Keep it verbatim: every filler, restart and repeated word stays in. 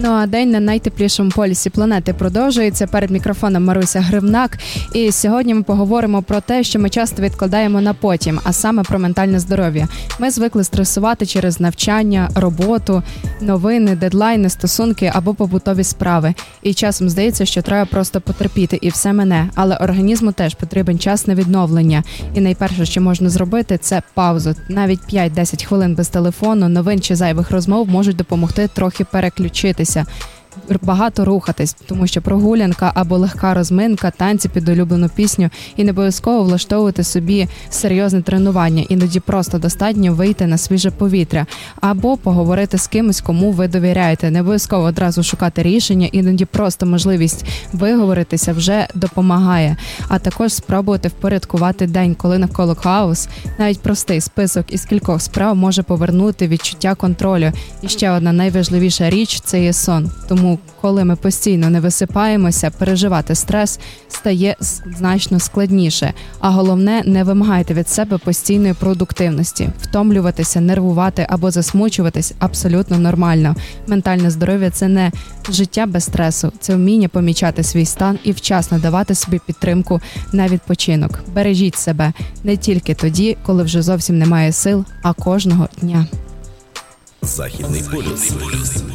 Ну а день на найтеплішому полюсі планети продовжується. Перед мікрофоном Маруся Гривнак. І сьогодні ми поговоримо про те, що ми часто відкладаємо на потім, а саме про ментальне здоров'я. Ми звикли стресувати через навчання, роботу, новини, дедлайни, стосунки або побутові справи. І часом здається, що треба просто потерпіти і все мине. Але організму теж потрібен час на відновлення. І найперше, що можна зробити, це паузу. Навіть п'ять-десять хвилин без телефону, новин чи зайвих розмов можуть допомогти трохи переключитися. Багато рухатись, тому що прогулянка або легка розминка, танці під улюблену пісню, і не обов'язково влаштовувати собі серйозне тренування. Іноді просто достатньо вийти на свіже повітря або поговорити з кимось, кому ви довіряєте. Не обов'язково одразу шукати рішення, іноді просто можливість виговоритися вже допомагає. А також спробувати впорядкувати день, коли навколо хаос. Навіть простий список із кількох справ може повернути відчуття контролю. І ще одна найважливіша річ – це є сон. Тому, коли ми постійно не висипаємося, переживати стрес стає значно складніше. А головне, не вимагайте від себе постійної продуктивності. Втомлюватися, нервувати або засмучуватись абсолютно нормально. Ментальне здоров'я – це не життя без стресу, це вміння помічати свій стан і вчасно давати собі підтримку на відпочинок. Бережіть себе не тільки тоді, коли вже зовсім немає сил, а кожного дня. Західний полюс.